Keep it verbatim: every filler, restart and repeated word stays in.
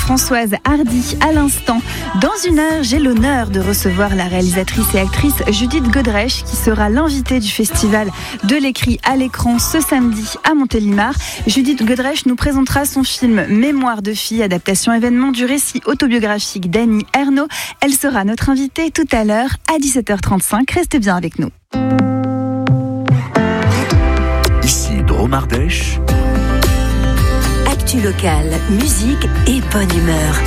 Françoise Hardy à l'instant. Dans une heure, j'ai l'honneur de recevoir la réalisatrice et actrice Judith Godrèche qui sera l'invitée du festival de l'écrit à l'écran ce samedi à Montélimar. Judith Godrèche nous présentera son film Mémoire de fille, adaptation événement du récit autobiographique d'Annie Ernaux. Elle sera notre invitée tout à l'heure à dix-sept heures trente-cinq. Restez bien avec nous. Ici Drôme Ardèche. Actu locale, musique et bonne humeur.